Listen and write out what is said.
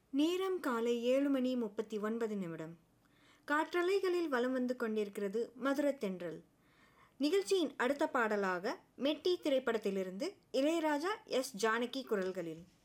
நேரம் காலை 7:39. காற்றலைகளில் வலம் வந்து கொண்டிருக்கிறது மதுரத்தென்றல். நிகழ்ச்சியின் அடுத்த பாடலாக மெட்டி திரைப்படத்திலிருந்து இளையராஜா எஸ் ஜானகி குரல்களில்